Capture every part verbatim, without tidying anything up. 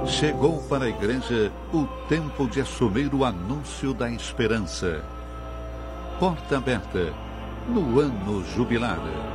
Chegou para a igreja o tempo de assumir o anúncio da esperança. Porta aberta no ano jubilar.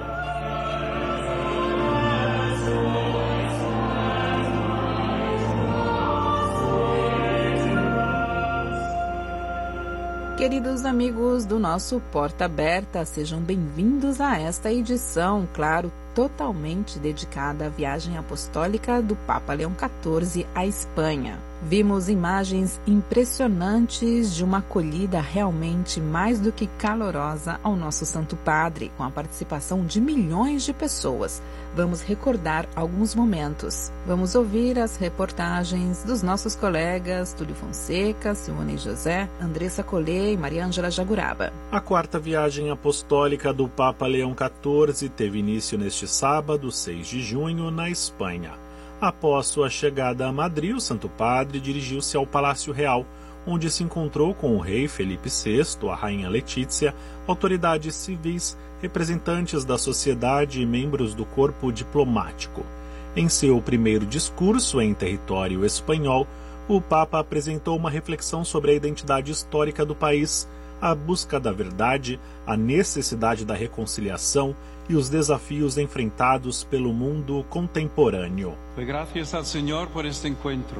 Queridos amigos do nosso Porta Aberta, sejam bem-vindos a esta edição, claro, totalmente dedicada à viagem apostólica do Papa Leão quatorze à Espanha. Vimos imagens impressionantes de uma acolhida realmente mais do que calorosa ao nosso Santo Padre, com a participação de milhões de pessoas. Vamos recordar alguns momentos. Vamos ouvir as reportagens dos nossos colegas Túlio Fonseca, Simone José, Andressa Collet e Maria Ângela Jaguraba. A quarta viagem apostólica do Papa Leão quatorze teve início neste sábado, seis de junho, na Espanha. Após sua chegada a Madrid, o Santo Padre dirigiu-se ao Palácio Real, onde se encontrou com o rei Felipe sexto, a rainha Letícia, autoridades civis, representantes da sociedade e membros do corpo diplomático. Em seu primeiro discurso em território espanhol, o Papa apresentou uma reflexão sobre a identidade histórica do país, a busca da verdade, a necessidade da reconciliação e os desafios enfrentados pelo mundo contemporâneo. Gracias al Señor por este encuentro.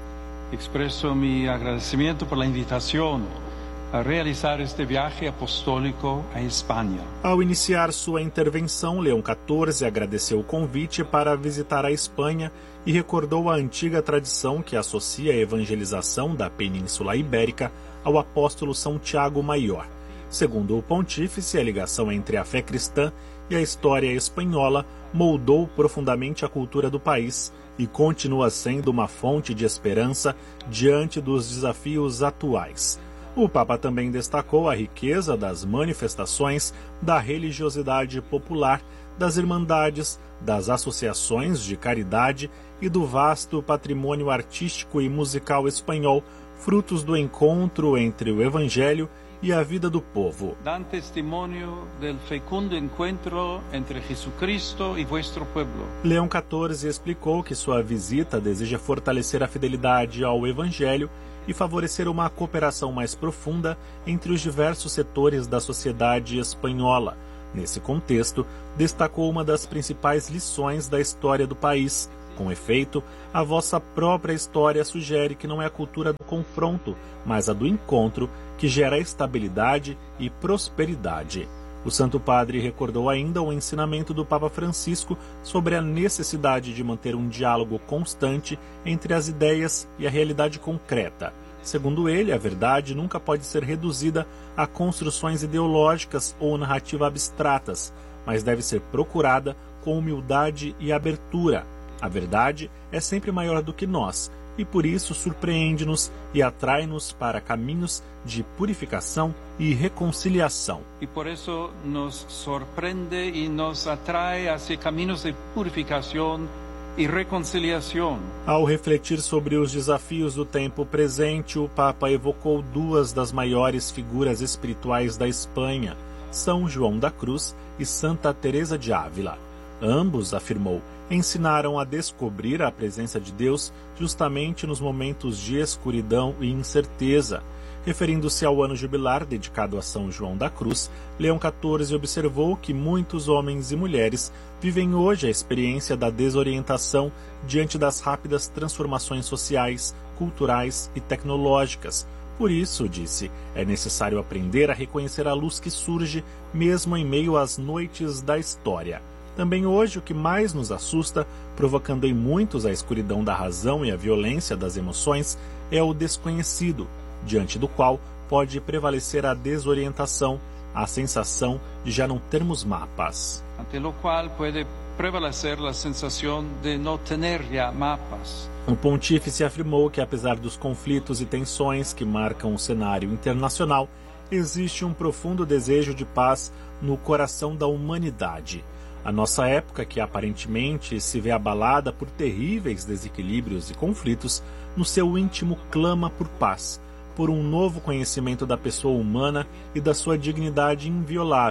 Expreso mi agradecimiento por la invitación a realizar este viaje apostólico a Espanha. Ao iniciar sua intervenção, Leão quatorze agradeceu o convite para visitar a Espanha e recordou a antiga tradição que associa a evangelização da Península Ibérica ao apóstolo São Tiago Maior. Segundo o pontífice, a ligação entre a fé cristã e a história espanhola moldou profundamente a cultura do país e continua sendo uma fonte de esperança diante dos desafios atuais. O Papa também destacou a riqueza das manifestações da religiosidade popular, das irmandades, das associações de caridade e do vasto patrimônio artístico e musical espanhol, frutos do encontro entre o Evangelho e a vida do povo. Dan testimonio del fecundo encuentro entre Jesucristo e vuestro pueblo. Leão quatorze explicou que sua visita deseja fortalecer a fidelidade ao Evangelho e favorecer uma cooperação mais profunda entre os diversos setores da sociedade espanhola. Nesse contexto, destacou uma das principais lições da história do país. Com efeito, a vossa própria história sugere que não é a cultura do confronto, mas a do encontro, que gera estabilidade e prosperidade. O Santo Padre recordou ainda o ensinamento do Papa Francisco sobre a necessidade de manter um diálogo constante entre as ideias e a realidade concreta. Segundo ele, a verdade nunca pode ser reduzida a construções ideológicas ou narrativas abstratas, mas deve ser procurada com humildade e abertura. A verdade é sempre maior do que nós e por isso surpreende-nos e atrai-nos para caminhos de purificação e reconciliação. E por isso nos surpreende e nos atrai hacia caminhos de purificação e reconciliação. Ao refletir sobre os desafios do tempo presente, o Papa evocou duas das maiores figuras espirituais da Espanha, São João da Cruz e Santa Teresa de Ávila. Ambos, afirmou, ensinaram a descobrir a presença de Deus justamente nos momentos de escuridão e incerteza. Referindo-se ao ano jubilar dedicado a São João da Cruz, Leão quatorze observou que muitos homens e mulheres vivem hoje a experiência da desorientação diante das rápidas transformações sociais, culturais e tecnológicas. Por isso, disse, é necessário aprender a reconhecer a luz que surge mesmo em meio às noites da história. Também hoje o que mais nos assusta, provocando em muitos a escuridão da razão e a violência das emoções, é o desconhecido, diante do qual pode prevalecer a desorientação, a sensação de já não termos mapas. Ante lo qual pode prevalecer a sensação de não ter já mapas. O pontífice afirmou que, apesar dos conflitos e tensões que marcam o cenário internacional, existe um profundo desejo de paz no coração da humanidade. A nossa época, que aparentemente se vê abalada por terríveis desequilíbrios e conflitos, no seu íntimo clama por paz, por um novo conhecimento da pessoa humana e da sua dignidade inviolável,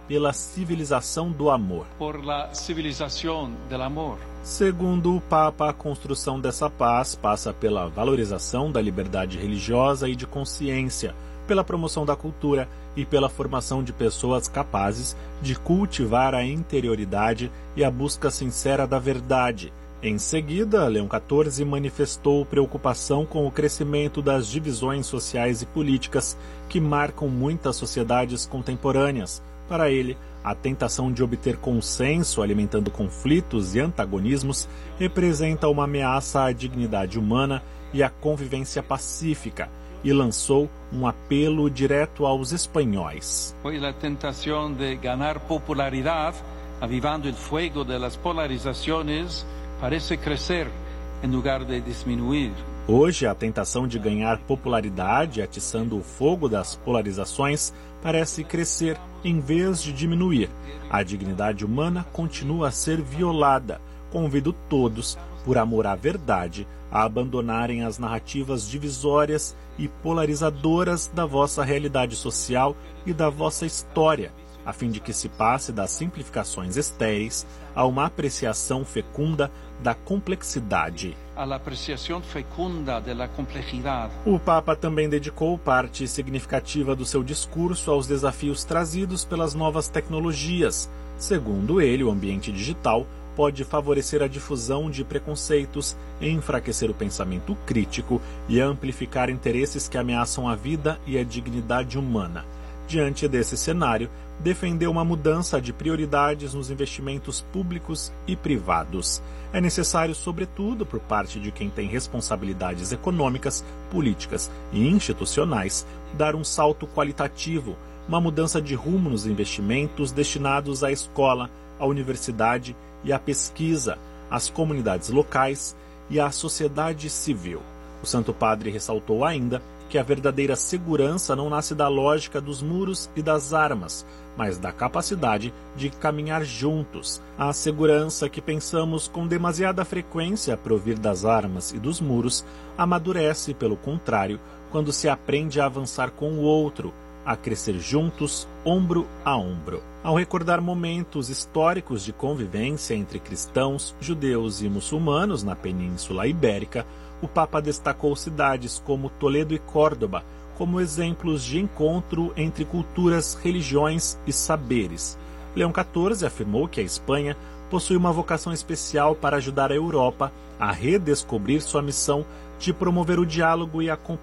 pela civilização do amor. por la civilización del amor. Segundo o Papa, a construção dessa paz passa pela valorização da liberdade religiosa e de consciência, pela promoção da cultura e pela formação de pessoas capazes de cultivar a interioridade e a busca sincera da verdade. Em seguida, Leão quatorze manifestou preocupação com o crescimento das divisões sociais e políticas que marcam muitas sociedades contemporâneas. Para ele, a tentação de obter consenso alimentando conflitos e antagonismos representa uma ameaça à dignidade humana e à convivência pacífica, e lançou um apelo direto aos espanhóis. Hoy a tentação de ganhar popularidade, avivando o fuego de las polarizações, parece crescer em lugar de diminuir. Hoje, a tentação de ganhar popularidade, atiçando o fogo das polarizações, parece crescer em vez de diminuir. A dignidade humana continua a ser violada. Convido todos, por amor à verdade, a abandonarem as narrativas divisórias e polarizadoras da vossa realidade social e da vossa história, a fim de que se passe das simplificações estéreis a uma apreciação fecunda da complexidade. A la apreciação fecunda da complexidade. O Papa também dedicou parte significativa do seu discurso aos desafios trazidos pelas novas tecnologias. Segundo ele, o ambiente digital pode favorecer a difusão de preconceitos, enfraquecer o pensamento crítico e amplificar interesses que ameaçam a vida e a dignidade humana. Diante desse cenário, defendeu uma mudança de prioridades nos investimentos públicos e privados. É necessário, sobretudo, por parte de quem tem responsabilidades econômicas, políticas e institucionais, dar um salto qualitativo, uma mudança de rumo nos investimentos destinados à escola, à universidade e à pesquisa, às comunidades locais e à sociedade civil. O Santo Padre ressaltou ainda que a verdadeira segurança não nasce da lógica dos muros e das armas, mas da capacidade de caminhar juntos. A segurança que pensamos com demasiada frequência provir das armas e dos muros amadurece, pelo contrário, quando se aprende a avançar com o outro, a crescer juntos, ombro a ombro. Ao recordar momentos históricos de convivência entre cristãos, judeus e muçulmanos na Península Ibérica, o Papa destacou cidades como Toledo e Córdoba como exemplos de encontro entre culturas, religiões e saberes. Leão quatorze afirmou que a Espanha possui uma vocação especial para ajudar a Europa a redescobrir sua missão de promover o diálogo e a compreensão